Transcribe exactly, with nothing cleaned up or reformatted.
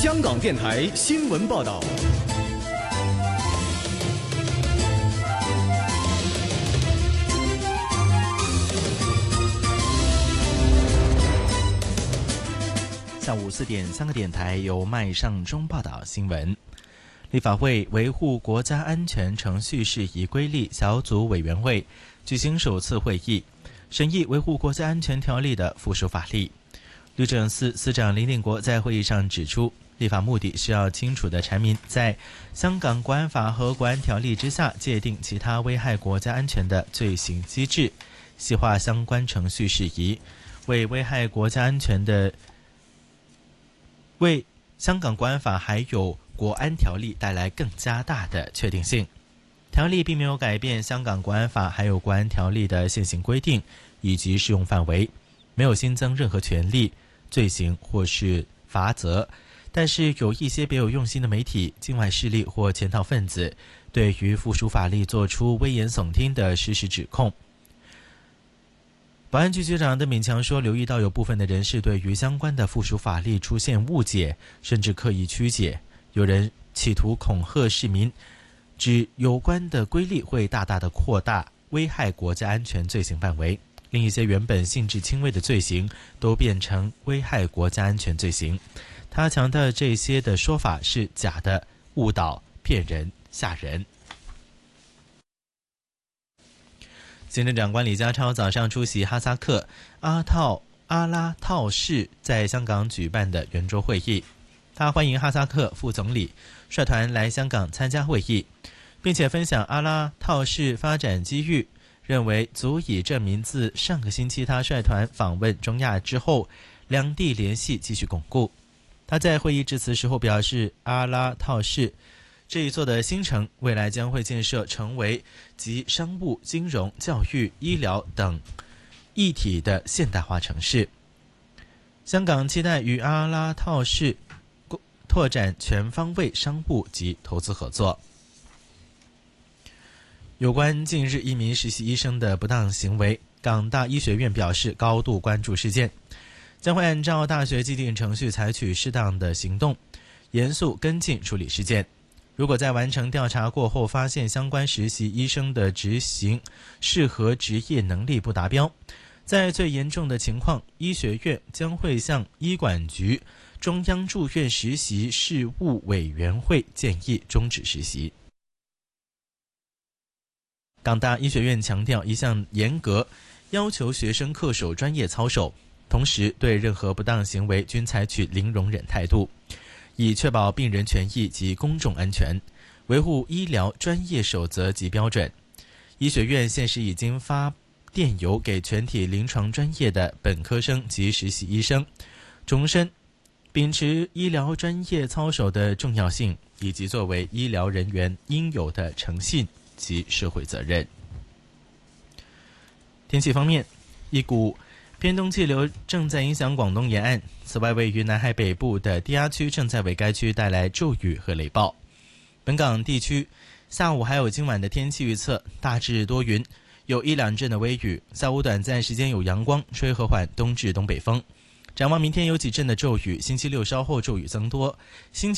香港电台新闻报道。 下午四点，香港电台由麦尚中报道新闻。立法会维护国家安全程序事宜规例小组委员会举行首次会议，审议维护国家安全条例的附属法例。律政司司长林定国在会议上指出，立法目的是要清楚地阐明在香港国安法和国安条例之下界定其他危害国家安全的罪行机制，细化相关程序事宜，为危害国家安全的为香港国安法还有国安条例带来更加大的确定性。条例并没有改变香港国安法还有国安条例的现行规定以及适用范围，没有新增任何权利、罪行或是罚则，但是有一些别有用心的媒体、境外势力或潜逃分子对于附属法例做出危言耸听的事实指控。保安局局长邓炳强说，留意到有部分的人士对于相关的附属法例出现误解，甚至刻意曲解，有人企图恐吓市民，指有关的规例会大大的扩大危害国家安全罪行范围，令一些原本性质轻微的罪行都变成危害国家安全罪行。他强调这些的说法是假的、误导、骗人、吓人。行政长官李家超早上出席哈萨克阿套阿拉套市在香港举办的圆桌会议，他欢迎哈萨克副总理率团来香港参加会议，并且分享阿拉套市发展机遇，认为足以证明自上个星期他率团访问中亚之后，两地联系继续巩固。他在会议致辞时候表示，阿拉套市这一座的新城未来将会建设成为集商务、金融、教育、医疗等一体的现代化城市。香港期待与阿拉套市拓展全方位商务及投资合作。有关近日一名实习医生的不当行为，港大医学院表示高度关注事件，将会按照大学既定程序采取适当的行动，严肃跟进处理事件。如果在完成调查过后发现相关实习医生的执行适合职业能力不达标，在最严重的情况，医学院将会向医管局、中央住院实习事务委员会建议终止实习。港大医学院强调，一向严格要求学生恪守专业操守，同时对任何不当行为均采取零容忍态度，以确保病人权益及公众安全，维护医疗专业守则及标准。医学院现时已经发电邮给全体临床专业的本科生及实习医生，重申秉持医疗专业操守的重要性，以及作为医疗人员应有的诚信及社会责任。天气方面，一股偏东气流正在影响广东沿岸，此外位于南海北部的低压区正在为该区带来骤雨和雷暴。本港地区下午还有今晚的天气预测，大致多云，有一两阵的微雨，下午短暂时间有阳光，吹和缓东至东北风。展望明天有几阵的骤雨，星期六稍后骤雨增多，星期